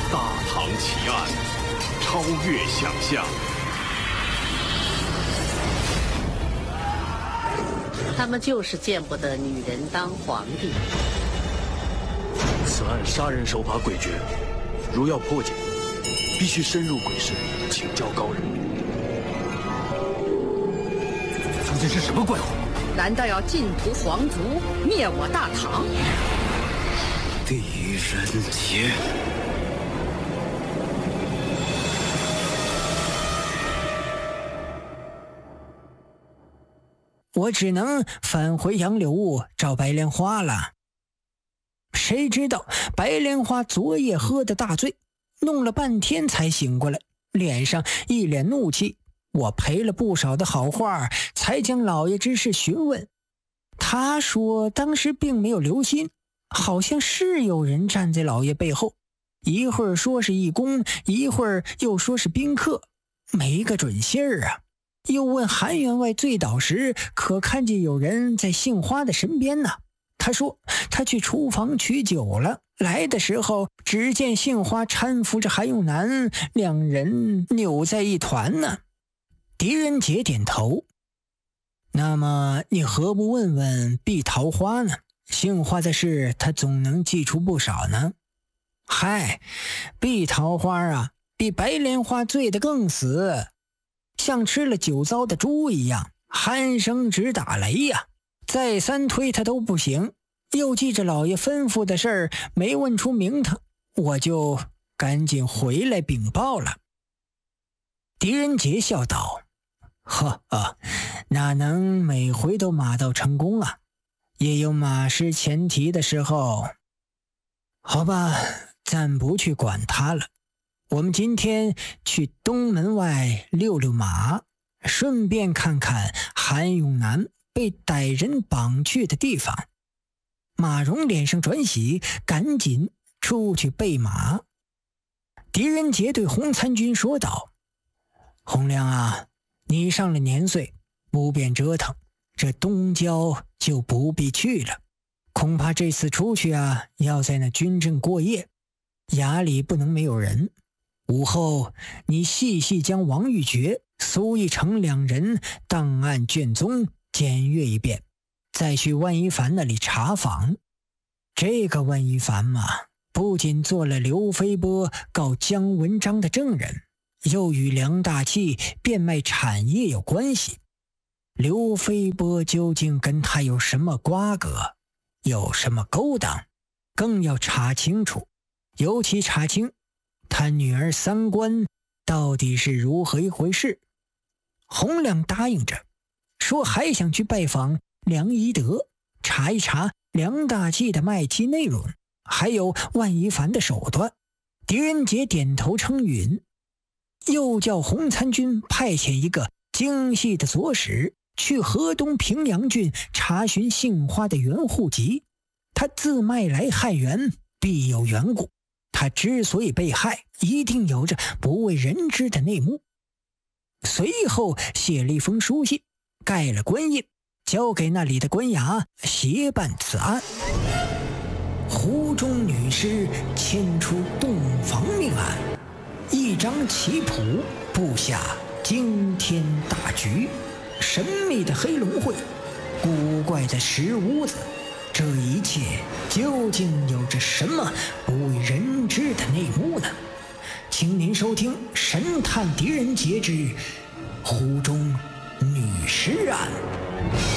大唐奇案，超越想象。 他们就是见不得女人当皇帝。 此案杀人手法诡谲，如要破解，必须深入鬼市，请教高人。 究竟是什么怪物？ 难道要尽屠皇族，灭我大唐？ 狄仁杰。 我只能返回杨柳坞找白莲花了。谁知道白莲花昨夜喝的大醉，弄了半天才醒过来，脸上一脸怒气。我赔了不少的好话，才将老爷之事询问。他说当时并没有留心，好像是有人站在老爷背后，一会儿说是义工，一会儿又说是宾客，没个准信儿啊。又问韩员外醉倒时可看见有人在杏花的身边呢？他说他去厨房取酒了，来的时候只见杏花搀扶着韩永南，两人扭在一团呢。狄仁杰点头。那么你何不问问碧桃花呢？杏花的事他总能记出不少呢。嗨，碧桃花啊，比白莲花醉得更死，像吃了酒糟的猪一样，鼾声直打雷呀，再三推他都不行。又记着老爷吩咐的事儿，没问出名堂，我就赶紧回来禀报了。狄仁杰笑道：呵呵，哪能每回都马到成功啊，也有马失前蹄的时候。好吧，暂不去管他了，我们今天去东门外溜溜马，顺便看看韩永南被歹人绑去的地方。马荣脸上转喜，赶紧出去备马。狄仁杰对洪参军说道：洪亮啊，你上了年岁，不便折腾，这东郊就不必去了。恐怕这次出去啊，要在那军镇过夜，衙里不能没有人。午后你细细将王玉珏、苏义成两人档案卷宗检阅一遍，再去万一凡那里查访。这个万一凡嘛，不仅做了刘飞波告姜文章的证人，又与梁大器变卖产业有关系。刘飞波究竟跟他有什么瓜葛，有什么勾当，更要查清楚，尤其查清他女儿三观到底是如何一回事。洪亮答应着，说还想去拜访梁宜德，查一查梁大器的卖妻内容，还有万一凡的手段。狄仁杰点头称允，又叫洪参军派遣一个精细的左使去河东平阳郡查询杏花的原户籍。他自卖来汉源，必有缘故，他之所以被害，一定有着不为人知的内幕。随后写了一封书信，盖了官印，交给那里的官衙协办此案。湖中女尸牵出洞房命案，一张棋谱布下惊天大局，神秘的黑龙会，古怪的石屋子，这一切究竟有着什么不为人知的内幕呢？请您收听《神探狄仁杰之湖中女尸案》。